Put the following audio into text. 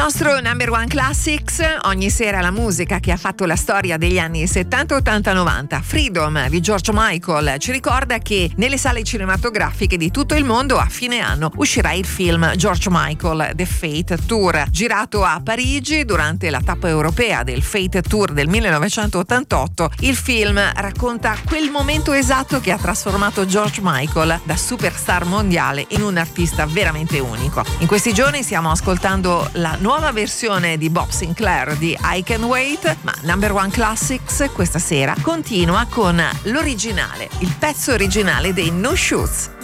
nostro Number One Classics, ogni sera la musica che ha fatto la storia degli anni 70, 80, 90. Freedom di George Michael ci ricorda che nelle sale cinematografiche di tutto il mondo a fine anno uscirà il film George Michael The Fate Tour, girato a Parigi durante la tappa europea del Fate Tour del 1988. Il film racconta quel momento esatto che ha trasformato George Michael da superstar mondiale in un artista veramente unico. In questi giorni stiamo ascoltando la nuova versione di Bob Sinclair di I Can Wait, ma Number One Classics questa sera continua con l'originale, il pezzo originale dei No Shoes.